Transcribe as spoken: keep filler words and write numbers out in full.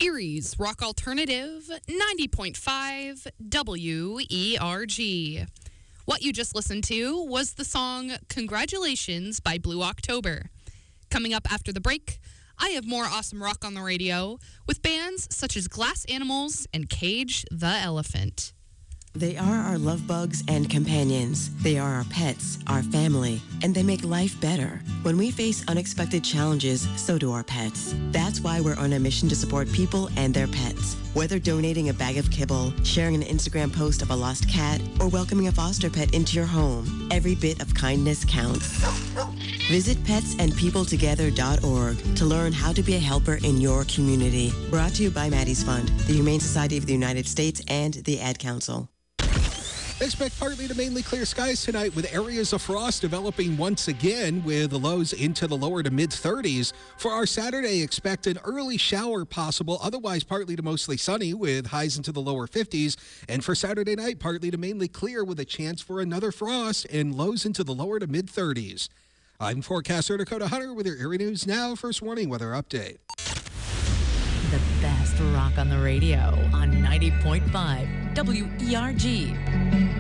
Erie's Rock Alternative, ninety point five W E R G. What you just listened to was the song Congratulations by Blue October. Coming up after the break, I have more awesome rock on the radio with bands such as Glass Animals and Cage the Elephant. They are our love bugs and companions. They are our pets, our family, and they make life better. When we face unexpected challenges, so do our pets. That's why we're on a mission to support people and their pets. Whether donating a bag of kibble, sharing an Instagram post of a lost cat, or welcoming a foster pet into your home, every bit of kindness counts. Visit pets and people together dot org to learn how to be a helper in your community. Brought to you by Maddie's Fund, the Humane Society of the United States, and the Ad Council. Expect partly to mainly clear skies tonight with areas of frost developing once again with the lows into the lower to mid thirties. For our Saturday, expect an early shower possible, otherwise partly to mostly sunny with highs into the lower fifties. And for Saturday night, partly to mainly clear with a chance for another frost and lows into the lower to mid thirties. I'm forecaster Dakota Hunter with your Erie News Now First Warning Weather Update. The best rock on the radio on ninety point five W E R G.